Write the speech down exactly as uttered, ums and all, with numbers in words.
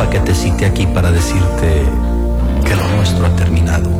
disculpa que te cite aquí para decirte que lo nuestro ha terminado.